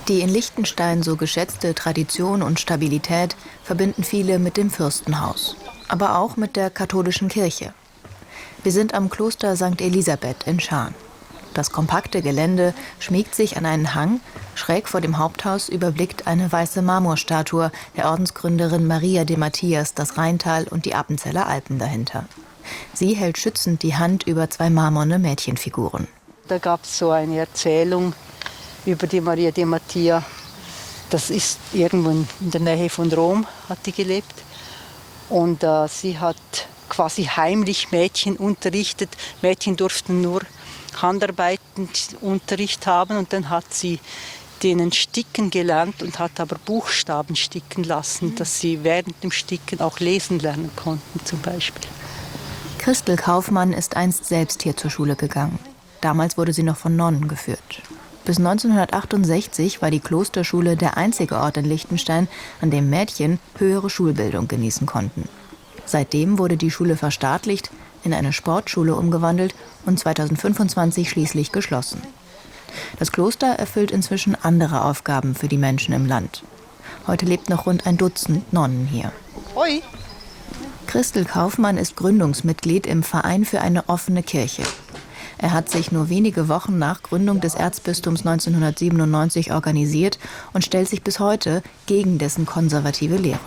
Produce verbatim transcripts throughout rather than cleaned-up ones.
Die in Liechtenstein so geschätzte Tradition und Stabilität verbinden viele mit dem Fürstenhaus, aber auch mit der katholischen Kirche. Wir sind am Kloster Sankt Elisabeth in Schaan. Das kompakte Gelände schmiegt sich an einen Hang. Schräg vor dem Haupthaus überblickt eine weiße Marmorstatue der Ordensgründerin Maria de Matthias das Rheintal und die Appenzeller Alpen dahinter. Sie hält schützend die Hand über zwei marmorne Mädchenfiguren. Da gab es so eine Erzählung über die Maria de Matthias. Das ist irgendwo in der Nähe von Rom, hat die gelebt. Und äh, sie hat quasi heimlich Mädchen unterrichtet. Mädchen durften nur Handarbeitenunterricht haben und dann hat sie denen sticken gelernt und hat aber Buchstaben sticken lassen, dass sie während dem Sticken auch lesen lernen konnten zum Beispiel. Christel Kaufmann ist einst selbst hier zur Schule gegangen. Damals wurde sie noch von Nonnen geführt. Bis neunzehnhundertachtundsechzig war die Klosterschule der einzige Ort in Liechtenstein, an dem Mädchen höhere Schulbildung genießen konnten. Seitdem wurde die Schule verstaatlicht, in eine Sportschule umgewandelt und zweitausendfünfundzwanzig schließlich geschlossen. Das Kloster erfüllt inzwischen andere Aufgaben für die Menschen im Land. Heute lebt noch rund ein Dutzend Nonnen hier. Hoi. Christel Kaufmann ist Gründungsmitglied im Verein für eine offene Kirche. Er hat sich nur wenige Wochen nach Gründung des Erzbistums neunzehnhundertsiebenundneunzig organisiert und stellt sich bis heute gegen dessen konservative Lehre.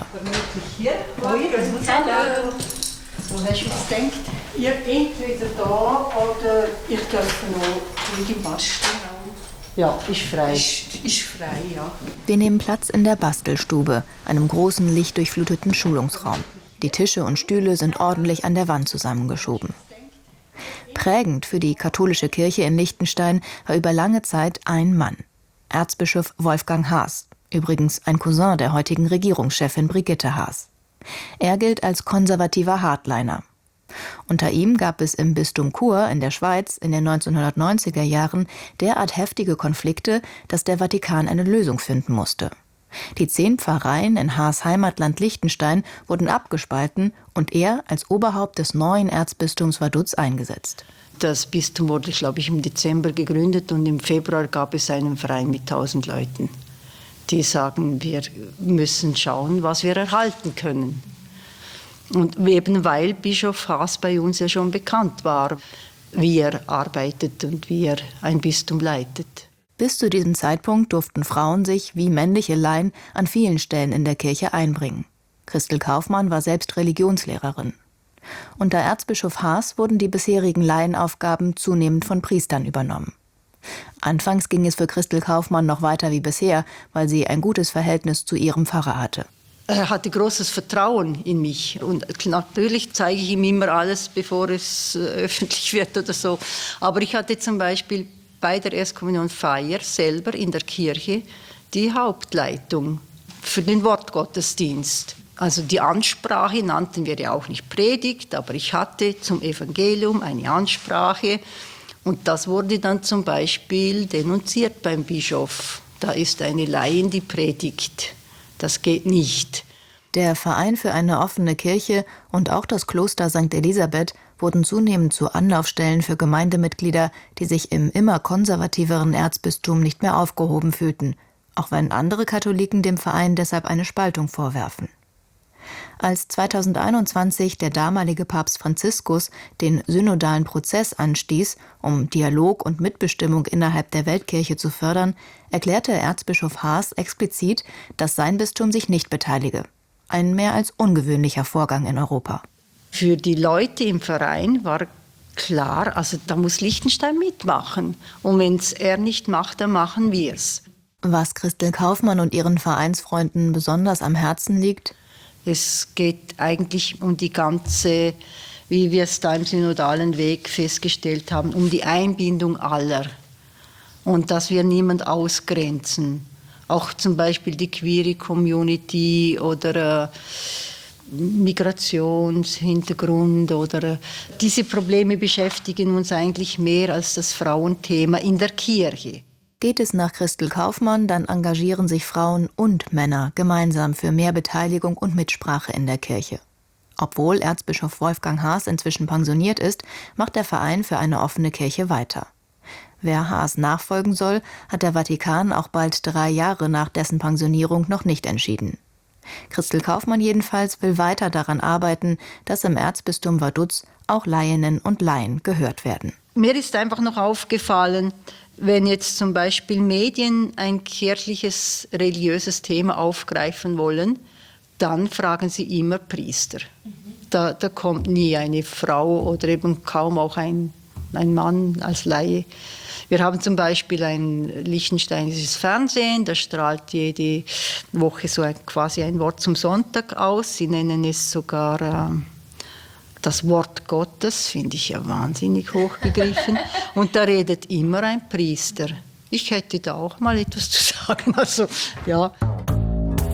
Was hast du jetzt gedacht? Ihr entweder da oder ich darf noch in die Basteln. Ja, ist frei. Ist, ist frei, ja. Wir nehmen Platz in der Bastelstube, einem großen, lichtdurchfluteten Schulungsraum. Die Tische und Stühle sind ordentlich an der Wand zusammengeschoben. Prägend für die katholische Kirche in Liechtenstein war über lange Zeit ein Mann. Erzbischof Wolfgang Haas, übrigens ein Cousin der heutigen Regierungschefin Brigitte Haas. Er gilt als konservativer Hardliner. Unter ihm gab es im Bistum Chur in der Schweiz in den neunzehnhundertneunziger Jahren derart heftige Konflikte, dass der Vatikan eine Lösung finden musste. Die zehn Pfarreien in Haas' Heimatland Liechtenstein wurden abgespalten und er als Oberhaupt des neuen Erzbistums Vaduz eingesetzt. Das Bistum wurde, glaube ich, im Dezember gegründet und im Februar gab es einen Verein mit tausend Leuten. Die sagen, wir müssen schauen, was wir erhalten können. Und eben weil Bischof Haas bei uns ja schon bekannt war, wie er arbeitet und wie er ein Bistum leitet. Bis zu diesem Zeitpunkt durften Frauen sich, wie männliche Laien, an vielen Stellen in der Kirche einbringen. Christel Kaufmann war selbst Religionslehrerin. Unter Erzbischof Haas wurden die bisherigen Laienaufgaben zunehmend von Priestern übernommen. Anfangs ging es für Christel Kaufmann noch weiter wie bisher, weil sie ein gutes Verhältnis zu ihrem Pfarrer hatte. Er hatte großes Vertrauen in mich und natürlich zeige ich ihm immer alles, bevor es öffentlich wird oder so. Aber ich hatte zum Beispiel bei der Erstkommunionfeier selber in der Kirche die Hauptleitung für den Wortgottesdienst. Also die Ansprache nannten wir ja auch nicht Predigt, aber ich hatte zum Evangelium eine Ansprache und das wurde dann zum Beispiel denunziert beim Bischof. Da ist eine Laien, die predigt. Das geht nicht. Der Verein für eine offene Kirche und auch das Kloster Sankt Elisabeth wurden zunehmend zu Anlaufstellen für Gemeindemitglieder, die sich im immer konservativeren Erzbistum nicht mehr aufgehoben fühlten, auch wenn andere Katholiken dem Verein deshalb eine Spaltung vorwerfen. Als zweitausendeinundzwanzig der damalige Papst Franziskus den synodalen Prozess anstieß, um Dialog und Mitbestimmung innerhalb der Weltkirche zu fördern, erklärte Erzbischof Haas explizit, dass sein Bistum sich nicht beteilige. Ein mehr als ungewöhnlicher Vorgang in Europa. Für die Leute im Verein war klar, also da muss Liechtenstein mitmachen. Und wenn es er nicht macht, dann machen wir es. Was Christel Kaufmann und ihren Vereinsfreunden besonders am Herzen liegt? Es geht eigentlich um die ganze, wie wir es da im synodalen Weg festgestellt haben, um die Einbindung aller. Und dass wir niemand ausgrenzen. Auch zum Beispiel die queere Community oder äh, Migrationshintergrund oder äh, diese Probleme beschäftigen uns eigentlich mehr als das Frauenthema in der Kirche. Geht es nach Christel Kaufmann, dann engagieren sich Frauen und Männer gemeinsam für mehr Beteiligung und Mitsprache in der Kirche. Obwohl Erzbischof Wolfgang Haas inzwischen pensioniert ist, macht der Verein für eine offene Kirche weiter. Wer Haas nachfolgen soll, hat der Vatikan auch bald drei Jahre nach dessen Pensionierung noch nicht entschieden. Christel Kaufmann jedenfalls will weiter daran arbeiten, dass im Erzbistum Vaduz auch Laieninnen und Laien gehört werden. Mir ist einfach noch aufgefallen, wenn jetzt zum Beispiel Medien ein kirchliches, religiöses Thema aufgreifen wollen, dann fragen sie immer Priester. Da, da kommt nie eine Frau oder eben kaum auch ein, ein Mann als Laie. Wir haben zum Beispiel ein liechtensteinisches Fernsehen, da strahlt jede Woche so ein, quasi ein Wort zum Sonntag aus. Sie nennen es sogar äh, das Wort Gottes, finde ich ja wahnsinnig hochgegriffen. Und da redet immer ein Priester. Ich hätte da auch mal etwas zu sagen. Also, ja.